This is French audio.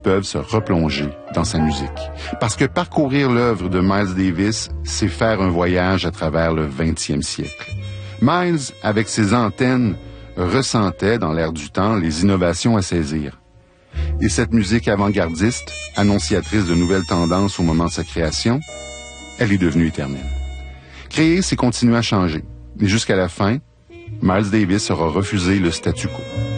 peuvent se replonger dans sa musique. Parce que parcourir l'œuvre de Miles Davis, c'est faire un voyage à travers le 20e siècle. Miles, avec ses antennes, ressentait dans l'air du temps les innovations à saisir. Et cette musique avant-gardiste, annonciatrice de nouvelles tendances au moment de sa création, elle est devenue éternelle. Créer, c'est continuer à changer. Mais jusqu'à la fin, Miles Davis aura refusé le statu quo.